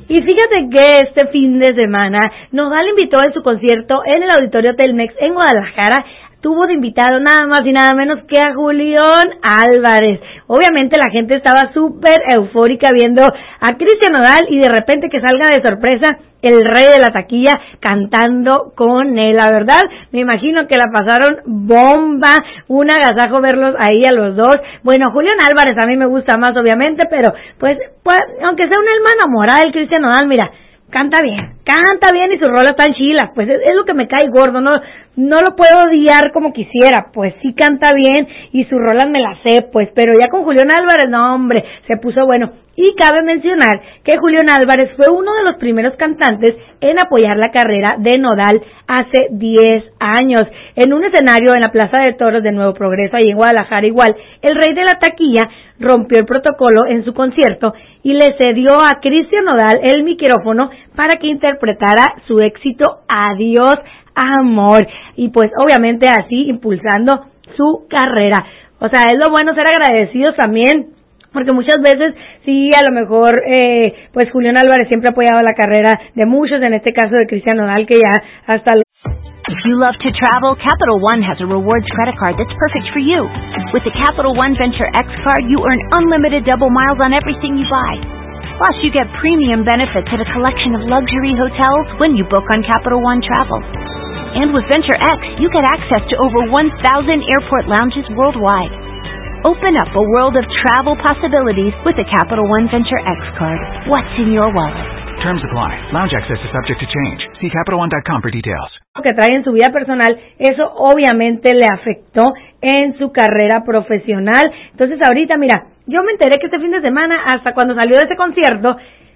Y fíjate que este fin de semana Nodal invitó en su concierto en el Auditorio Telmex en Guadalajara. Tuvo de invitado nada más y nada menos que a Julián Álvarez. Obviamente la gente estaba súper eufórica viendo a Cristian Nodal y de repente que salga de sorpresa el rey de la taquilla cantando con él. La verdad, me imagino que la pasaron bomba, un agasajo verlos ahí a los dos. Bueno, Julián Álvarez a mí me gusta más obviamente, pero pues aunque sea un alma enamorada del Cristian Nodal, mira, canta bien y sus rolas están chilas, pues es lo que me cae gordo, no lo puedo odiar como quisiera, pues sí canta bien y sus rolas me las sé, pues, pero ya con Julián Álvarez, no hombre, se puso bueno. Y cabe mencionar que Julián Álvarez fue uno de los primeros cantantes en apoyar la carrera de Nodal hace 10 años. En un escenario en la Plaza de Toros de Nuevo Progreso, ahí en Guadalajara igual, el rey de la taquilla rompió el protocolo en su concierto y le cedió a Cristian Nodal el micrófono para que interpretara su éxito Adiós Amor. Y pues obviamente así impulsando su carrera. O sea, es lo bueno ser agradecidos también, porque muchas veces sí, a lo mejor pues Julián Álvarez siempre ha apoyado la carrera de muchos, en este caso de Cristian Nodal, que ya hasta... If you love to travel, Capital One has a rewards credit card that's perfect for you. With the Capital One Venture X card, you earn unlimited double miles on everything you buy. Plus, you get premium benefits at a collection of luxury hotels when you book on Capital One Travel. And with Venture X, you get access to over 1,000 airport lounges worldwide. Open up a world of travel possibilities with the Capital One Venture X card. What's in your wallet? Terms apply. Lounge access is subject to change. See CapitalOne.com for details. Que trae en su vida personal, eso obviamente le afectó en su carrera profesional. Entonces ahorita, mira, yo me enteré que este fin de semana, hasta cuando salió de ese concierto,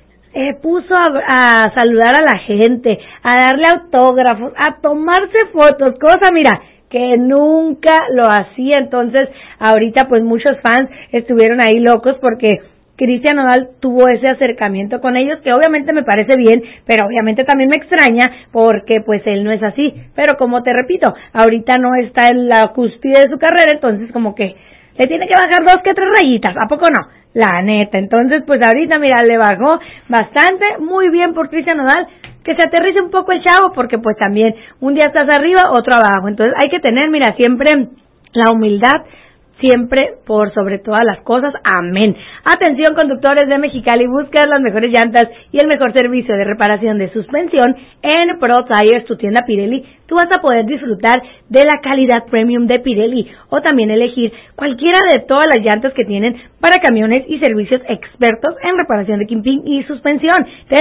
puso a saludar a la gente, a darle autógrafos, a tomarse fotos, cosa, mira, que nunca lo hacía. Entonces ahorita pues muchos fans estuvieron ahí locos porque Cristian Nodal tuvo ese acercamiento con ellos, que obviamente me parece bien, pero obviamente también me extraña porque pues él no es así. Pero como te repito, ahorita no está en la cúspide de su carrera, entonces como que le tiene que bajar 2 que 3 rayitas, ¿a poco no? La neta. Entonces pues ahorita mira, le bajó bastante, muy bien por Cristian Nodal, que se aterrice un poco el chavo, porque pues también un día estás arriba, otro abajo. Entonces hay que tener, mira, siempre la humildad, siempre por sobre todas las cosas. Amén. Atención, conductores de Mexicali, busca las mejores llantas y el mejor servicio de reparación de suspensión en Pro Tires, tu tienda Pirelli. Tú vas a poder disfrutar de la calidad premium de Pirelli o también elegir cualquiera de todas las llantas que tienen para camiones y servicios expertos en reparación de kimping y suspensión. Te